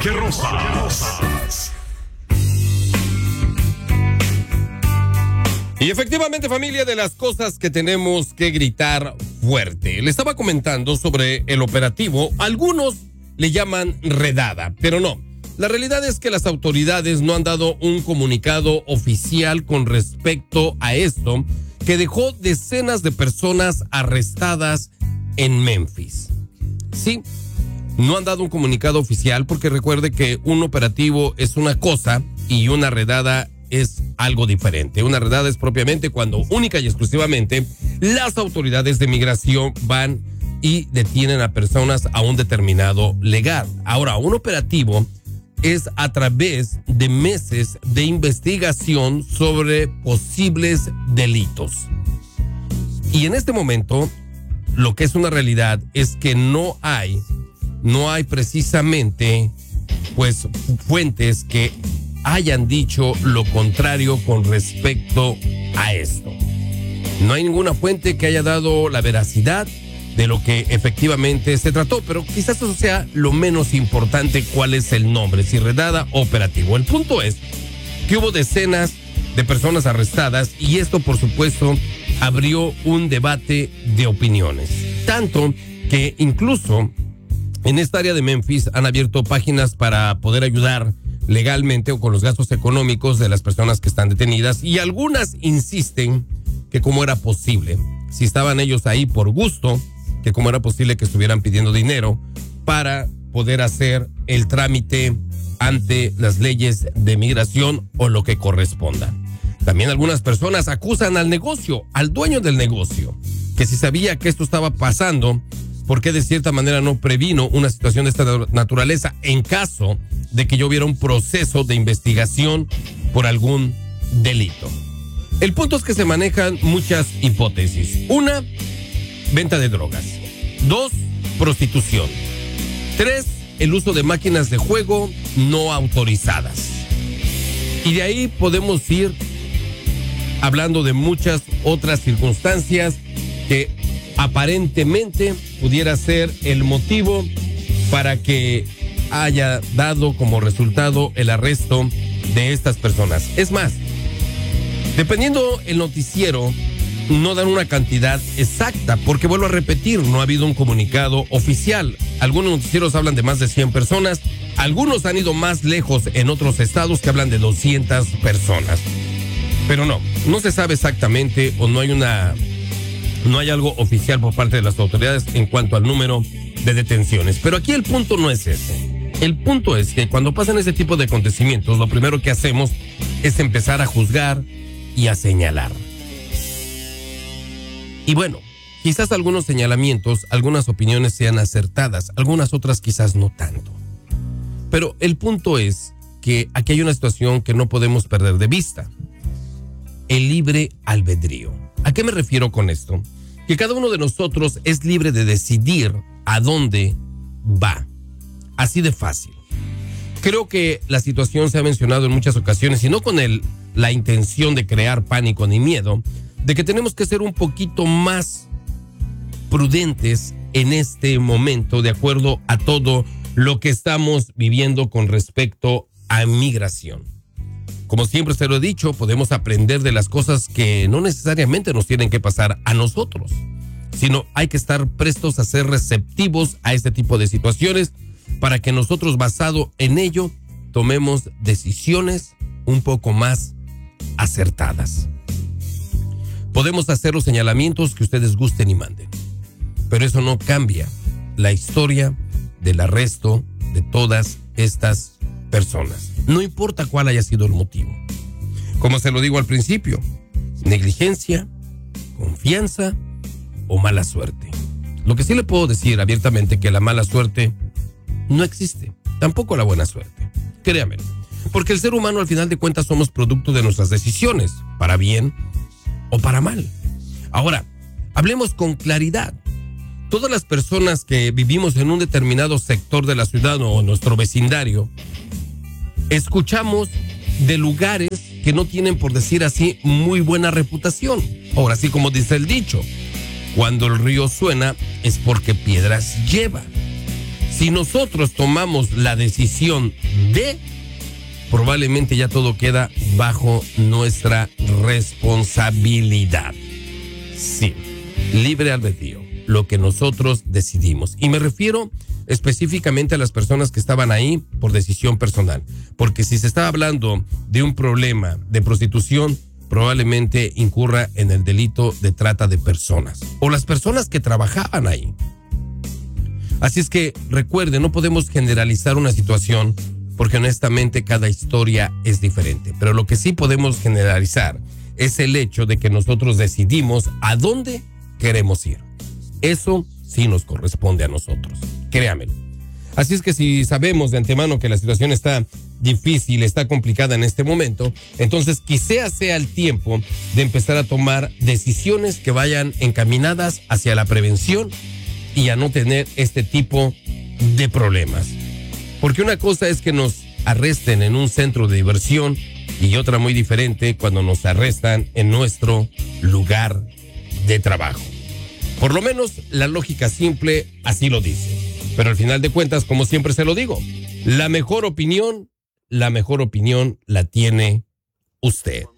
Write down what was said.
Jorge Rosas. Y efectivamente, familia, de las cosas que tenemos que gritar fuerte. Le estaba comentando sobre el operativo. Algunos le llaman redada, pero no. La realidad es que las autoridades no han dado un comunicado oficial con respecto a esto, que dejó decenas de personas arrestadas en Memphis. Sí, no han dado un comunicado oficial porque recuerde que un operativo es una cosa y una redada es algo diferente. Una redada es propiamente cuando única y exclusivamente las autoridades de migración van y detienen a personas a un determinado lugar. Ahora, un operativo es a través de meses de investigación sobre posibles delitos. Y en este momento, lo que es una realidad es que no hay precisamente, pues, fuentes que hayan dicho lo contrario con respecto a esto. No hay ninguna fuente que haya dado la veracidad de lo que efectivamente se trató, pero quizás eso sea lo menos importante, cuál es el nombre, si redada o operativo. El punto es que hubo decenas de personas arrestadas y esto, por supuesto, abrió un debate de opiniones. Tanto que incluso en esta área de Memphis han abierto páginas para poder ayudar legalmente o con los gastos económicos de las personas que están detenidas, y algunas insisten que cómo era posible, si estaban ellos ahí por gusto, que cómo era posible que estuvieran pidiendo dinero para poder hacer el trámite ante las leyes de migración o lo que corresponda. También algunas personas acusan al negocio, al dueño del negocio, que si sabía que esto estaba pasando, ¿por qué de cierta manera no previno una situación de esta naturaleza en caso de que yo hubiera un proceso de investigación por algún delito? El punto es que se manejan muchas hipótesis. Una, venta de drogas. 2, prostitución. 3, el uso de máquinas de juego no autorizadas. Y de ahí podemos ir hablando de muchas otras circunstancias que aparentemente pudiera ser el motivo para que haya dado como resultado el arresto de estas personas. Es más, dependiendo el noticiero, no dan una cantidad exacta, porque vuelvo a repetir, no ha habido un comunicado oficial. Algunos noticieros hablan de más de 100 personas, algunos han ido más lejos en otros estados que hablan de 200 personas. Pero no se sabe exactamente o no hay algo oficial por parte de las autoridades en cuanto al número de detenciones. Pero aquí el punto no es ese. El punto es que cuando pasan ese tipo de acontecimientos, lo primero que hacemos es empezar a juzgar y a señalar. Y bueno, quizás algunos señalamientos, algunas opiniones sean acertadas, algunas otras quizás no tanto. Pero el punto es que aquí hay una situación que no podemos perder de vista. El libre albedrío. ¿A qué me refiero con esto? Que cada uno de nosotros es libre de decidir a dónde va. Así de fácil. Creo que la situación se ha mencionado en muchas ocasiones y no con la intención de crear pánico ni miedo, de que tenemos que ser un poquito más prudentes en este momento de acuerdo a todo lo que estamos viviendo con respecto a migración. Como siempre se lo he dicho, podemos aprender de las cosas que no necesariamente nos tienen que pasar a nosotros, sino hay que estar prestos a ser receptivos a este tipo de situaciones para que nosotros, basado en ello, tomemos decisiones un poco más acertadas. Podemos hacer los señalamientos que ustedes gusten y manden, pero eso no cambia la historia del arresto de todas estas personas. No importa cuál haya sido el motivo. Como se lo digo al principio, negligencia, confianza o mala suerte. Lo que sí le puedo decir abiertamente que la mala suerte no existe, tampoco la buena suerte. Créame, porque el ser humano al final de cuentas somos producto de nuestras decisiones, para bien o para mal. Ahora, hablemos con claridad. Todas las personas que vivimos en un determinado sector de la ciudad o nuestro vecindario, escuchamos de lugares que no tienen, por decir así, muy buena reputación. Ahora, así como dice el dicho, cuando el río suena es porque piedras lleva. Si nosotros tomamos la decisión de, probablemente ya todo queda bajo nuestra responsabilidad. Sí, libre albedrío, lo que nosotros decidimos. Y me refiero específicamente a las personas que estaban ahí por decisión personal. Porque si se está hablando de un problema de prostitución, probablemente incurra en el delito de trata de personas. O las personas que trabajaban ahí. Así es que recuerde, no podemos generalizar una situación porque honestamente cada historia es diferente. Pero lo que sí podemos generalizar es el hecho de que nosotros decidimos a dónde queremos ir. Eso sí nos corresponde a nosotros, créamelo. Así es que si sabemos de antemano que la situación está difícil, está complicada en este momento, entonces quizás sea el tiempo de empezar a tomar decisiones que vayan encaminadas hacia la prevención y a no tener este tipo de problemas. Porque una cosa es que nos arresten en un centro de diversión y otra muy diferente cuando nos arrestan en nuestro lugar de trabajo. Por lo menos la lógica simple así lo dice. Pero al final de cuentas, como siempre se lo digo, la mejor opinión la tiene usted.